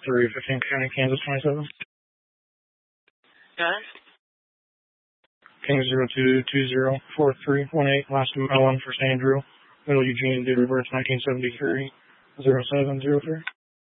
3, 15 County, Kansas 27. Got it. King 02204318, last Mellon, first Andrew, Middle Eugene, date of birth 1973, 0703.